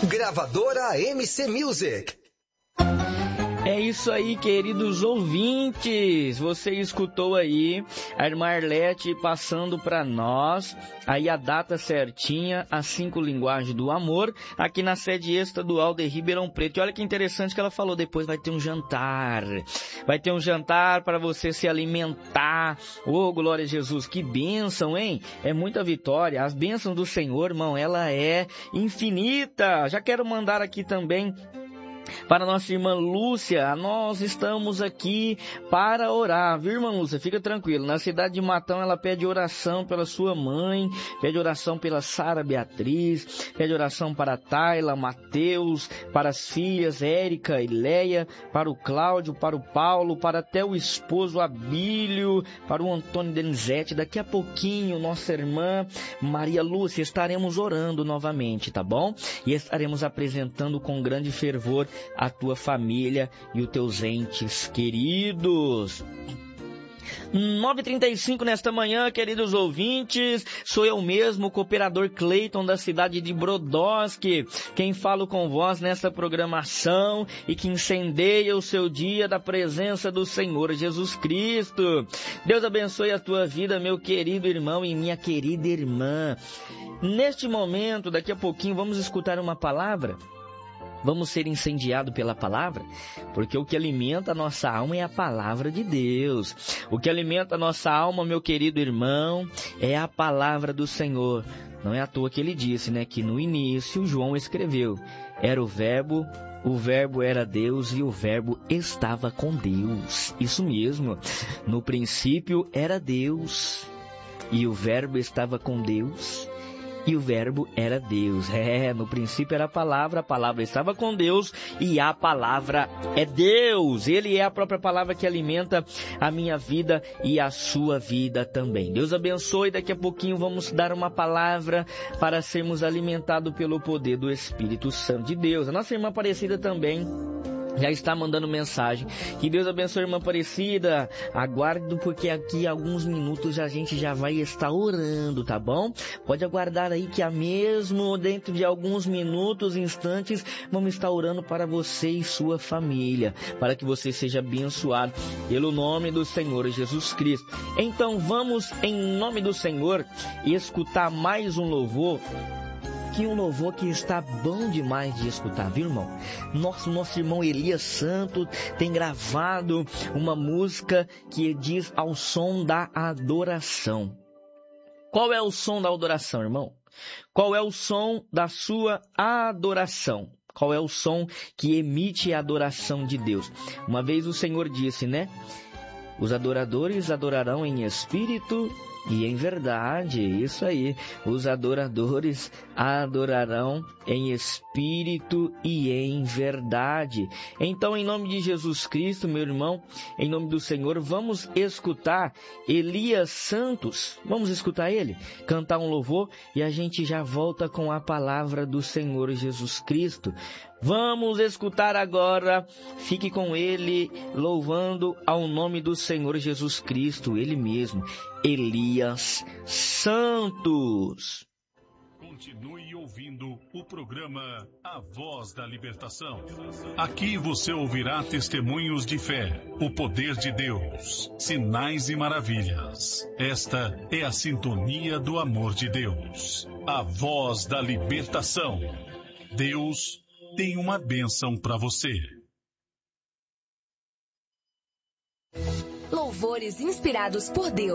Gravadora MC Music. É isso aí, queridos ouvintes. Você escutou aí a irmã Arlete passando para nós aí a data certinha, as 5 linguagens do amor, aqui na sede estadual de Ribeirão Preto. E olha que interessante que ela falou, depois vai ter um jantar. Vai ter um jantar para você se alimentar. Ô, glória a Jesus, que bênção, hein? É muita vitória. As bênçãos do Senhor, irmão, ela é infinita. Já quero mandar aqui também para nossa irmã Lúcia. Nós estamos aqui para orar, viu, irmã Lúcia? Fica tranquilo. Na cidade de Matão, ela pede oração pela sua mãe, pede oração pela Sara Beatriz, pede oração para a Tayla, Mateus, para as filhas Érica e Leia, para o Cláudio, para o Paulo, para até o esposo Abílio, para o Antônio Denizete. Daqui a pouquinho, nossa irmã Maria Lúcia, estaremos orando novamente, tá bom? E estaremos apresentando com grande fervor a tua família e os teus entes queridos. 9h35 nesta manhã, queridos ouvintes, sou eu mesmo, o cooperador Cleiton da cidade de Brodowski, quem falo com vós nessa programação e que incendeia o seu dia da presença do Senhor Jesus Cristo. Deus abençoe a tua vida, meu querido irmão e minha querida irmã. Neste momento, daqui a pouquinho, vamos escutar uma palavra. Vamos ser incendiados pela palavra, porque o que alimenta a nossa alma é a palavra de Deus. O que alimenta a nossa alma, meu querido irmão, é a palavra do Senhor. Não é à toa que ele disse, né, que no início João escreveu, era o verbo era Deus e o verbo estava com Deus. Isso mesmo, no princípio era Deus e o verbo estava com Deus. E o verbo era Deus. No princípio era a palavra estava com Deus e a palavra é Deus. Ele é a própria palavra que alimenta a minha vida e a sua vida também. Deus abençoe. Daqui a pouquinho vamos dar uma palavra para sermos alimentados pelo poder do Espírito Santo de Deus. A nossa irmã Aparecida também já está mandando mensagem. Que Deus abençoe a irmã Aparecida. Aguardo, porque aqui alguns minutos a gente já vai estar orando, tá bom? Pode aguardar aí que mesmo dentro de alguns minutos, instantes, vamos estar orando para você e sua família, para que você seja abençoado pelo nome do Senhor Jesus Cristo. Então vamos, em nome do Senhor, escutar mais um louvor. Que um louvor que está bom demais de escutar, viu, irmão? Nosso irmão Elias Santos tem gravado uma música que diz ao som da adoração. Qual é o som da adoração, irmão? Qual é o som da sua adoração? Qual é o som que emite a adoração de Deus? Uma vez o Senhor disse, né? Os adoradores adorarão em espírito e em verdade, isso aí, os adoradores adorarão em espírito e em verdade. Então, em nome de Jesus Cristo, meu irmão, em nome do Senhor, vamos escutar Elias Santos, vamos escutar ele, cantar um louvor e a gente já volta com a palavra do Senhor Jesus Cristo. Vamos escutar agora, fique com ele, louvando ao nome do Senhor Jesus Cristo, ele mesmo, Elias Santos. Continue ouvindo o programa A Voz da Libertação. Aqui você ouvirá testemunhos de fé, o poder de Deus, sinais e maravilhas. Esta é a sintonia do amor de Deus. A Voz da Libertação. Deus tem uma bênção para você. Louvores inspirados por Deus.